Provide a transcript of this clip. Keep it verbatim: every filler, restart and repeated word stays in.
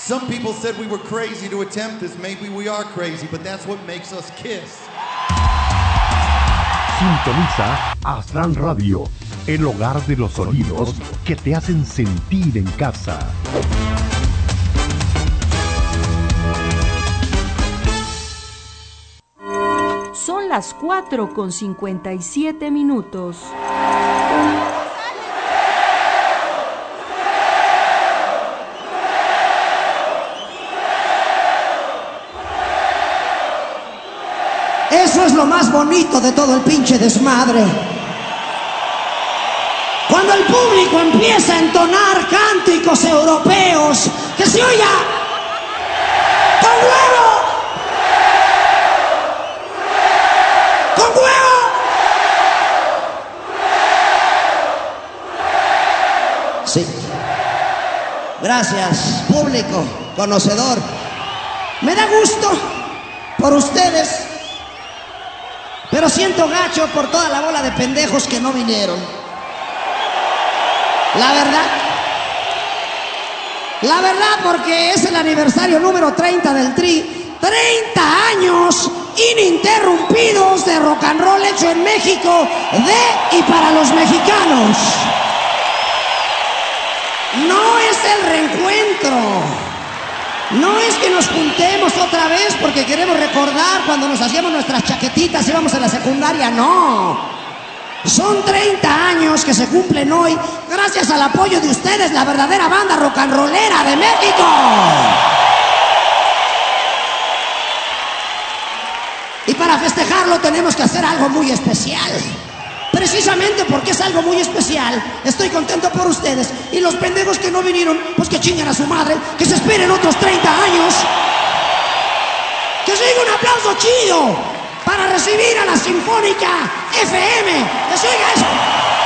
Some people said we were crazy to attempt this. Maybe we are crazy, but that's what makes us Kiss. Sintoniza Aztlán Radio, el hogar de los sonidos que te hacen sentir en casa. Son las cuatro con cincuenta y siete minutos. Eso es lo más bonito de todo el pinche desmadre. Cuando el público empieza a entonar cánticos europeos, que se oiga con huevo, con huevo. Sí. Gracias, público conocedor. Me da gusto por ustedes, pero siento gacho por toda la bola de pendejos que no vinieron. La verdad. La verdad, porque es el aniversario número treinta del Tri. treinta años ininterrumpidos de rock and roll hecho en México, de y para los mexicanos. No es el reencuentro. No es que nos juntemos otra vez porque queremos recordar cuando nos hacíamos nuestras chaquetitas y íbamos a la secundaria, no. Son treinta años que se cumplen hoy gracias al apoyo de ustedes, la verdadera banda rock and rollera de México. Y para festejarlo tenemos que hacer algo muy especial. Precisamente porque es algo muy especial, estoy contento por ustedes. Y los pendejos que no vinieron, pues que chinguen a su madre, que se esperen otros treinta años. Que se oiga un aplauso chido para recibir a la Sinfónica F M. Que se oiga eso.